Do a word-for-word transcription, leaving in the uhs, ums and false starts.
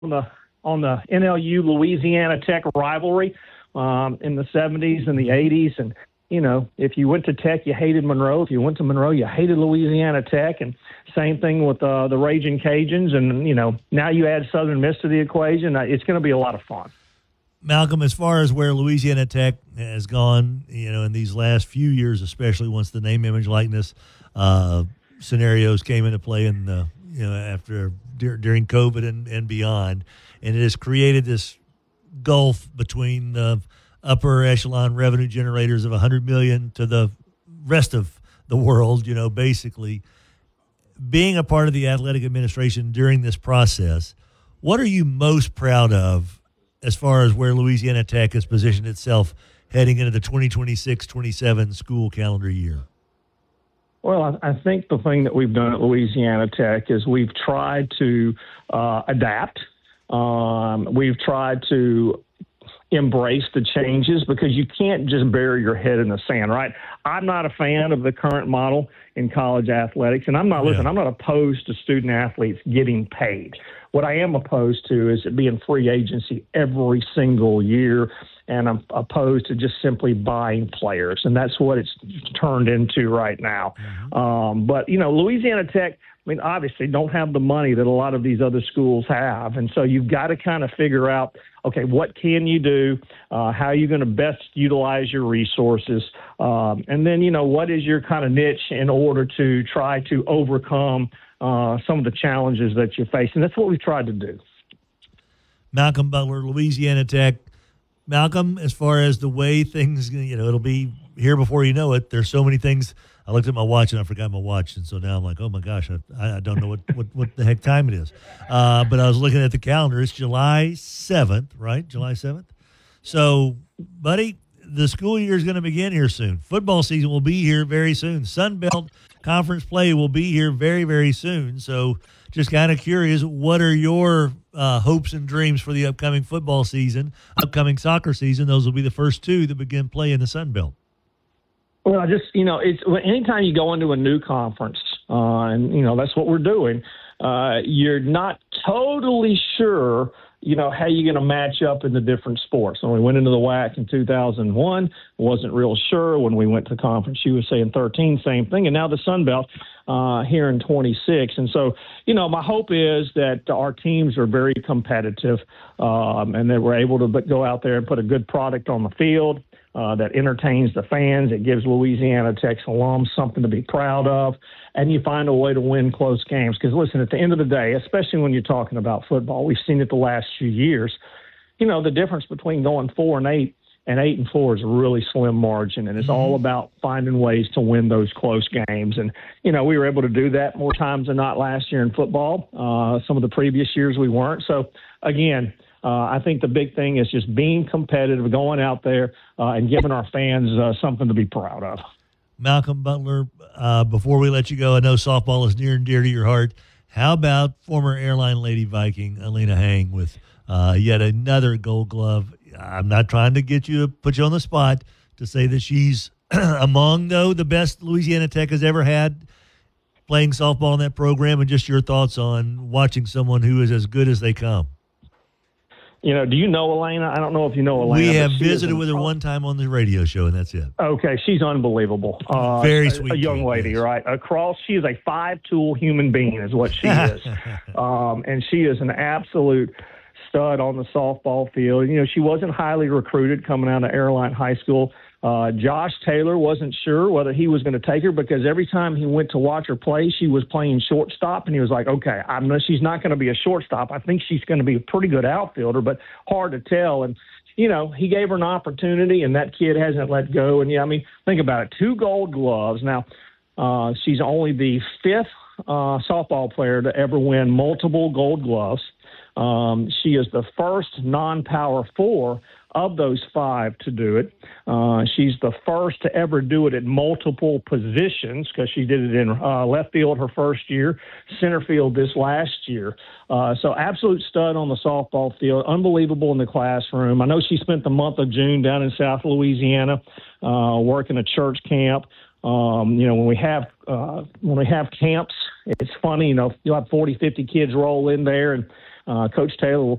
the on the N L U Louisiana Tech rivalry um, in the seventies and the eighties, and you know, if you went to Tech, you hated Monroe. If you went to Monroe, you hated Louisiana Tech. And same thing with uh, the Raging Cajuns. And, you know, now you add Southern Miss to the equation. It's going to be a lot of fun. Malcolm, as far as where Louisiana Tech has gone, you know, in these last few years, especially once the name, image, likeness uh, scenarios came into play in the, you know, after during COVID and, and beyond, and it has created this gulf between the upper echelon revenue generators of one hundred million dollars to the rest of the world, you know, basically. Being a part of the athletic administration during this process, what are you most proud of as far as where Louisiana Tech has positioned itself heading into the twenty twenty-six twenty-seven school calendar year? Well, I, I think the thing that we've done at Louisiana Tech is we've tried to uh, adapt. Um, we've tried to embrace the changes, because you can't just bury your head in the sand, right? I'm not a fan of the current model in college athletics, and I'm not, listen, yeah. I'm not opposed to student athletes getting paid. What I am opposed to is it being free agency every single year, and I'm opposed to just simply buying players, and that's what it's turned into right now. Mm-hmm. Um, but, you know, Louisiana Tech, I mean, obviously don't have the money that a lot of these other schools have, and so you've got to kind of figure out, okay, what can you do? Uh, how are you going to best utilize your resources? Um, and then, you know, what is your kind of niche in order to try to overcome uh, some of the challenges that you're facing? That's what we've tried to do. Malcolm Butler, Louisiana Tech. Malcolm, as far as the way things, you know, it'll be here before you know it. There's so many things. I looked at my watch and I forgot my watch, and so now I'm like, oh my gosh, I, I don't know what, what, what the heck time it is. Uh, but I was looking at the calendar. It's July seventh, right? July seventh. So, buddy, the school year is going to begin here soon. Football season will be here very soon. Sun Belt Conference play will be here very, very soon. So, just kind of curious, what are your uh, hopes and dreams for the upcoming football season, upcoming soccer season? Those will be the first two that begin play in the Sun Belt. Well, I just, you know, it's anytime you go into a new conference, uh, and, you know, that's what we're doing, uh, you're not totally sure, you know, how you're going to match up in the different sports. When we went into the W A C in two thousand one, wasn't real sure. When we went to Conference U S A in thirteen, same thing. And now the Sun Belt uh, here in twenty-six. And so, you know, my hope is that our teams are very competitive um, and that we're able to go out there and put a good product on the field. Uh, that entertains the fans. It gives Louisiana Tech's alums something to be proud of, and you find a way to win close games. Because, listen, at the end of the day, especially when you're talking about football, we've seen it the last few years, you know, the difference between going four and eight and eight and four is a really slim margin, and it's mm-hmm. all about finding ways to win those close games. And, you know, we were able to do that more times than not last year in football. Uh, some of the previous years we weren't. So, again, Uh, I think the big thing is just being competitive, going out there uh, and giving our fans uh, something to be proud of. Malcolm Butler, uh, before we let you go, I know softball is near and dear to your heart. How about former airline Lady Viking, Alina Hang, with uh, yet another gold glove? I'm not trying to get you to put you on the spot to say that she's among, though, the best Louisiana Tech has ever had playing softball in that program, and just your thoughts on watching someone who is as good as they come. You know, do you know Elena? I don't know if you know Elena. We have visited with her one time on the radio show, and that's it. Okay, she's unbelievable. Uh, Very sweet. A, a young lady, yes. Right? Across, she is a five-tool human being is what she is. um, and she is an absolute stud on the softball field. You know, she wasn't highly recruited coming out of Airline High School. Uh, Josh Taylor wasn't sure whether he was going to take her because every time he went to watch her play, she was playing shortstop, and he was like, okay, I'm not, she's not going to be a shortstop. I think she's going to be a pretty good outfielder, but hard to tell. And, you know, he gave her an opportunity, and that kid hasn't let go. And, yeah, I mean, think about it, two gold gloves. Now, uh, she's only the fifth uh, softball player to ever win multiple gold gloves. Um, she is the first non-power four of those five to do it. Uh, she's the first to ever do it at multiple positions because she did it in uh, left field her first year, center field this last year. Uh, so absolute stud on the softball field, unbelievable in the classroom. I know she spent the month of June down in South Louisiana uh, working a church camp. Um, you know, when we have uh, when we have camps, it's funny, you know, you'll have forty, fifty kids roll in there, and uh, Coach Taylor will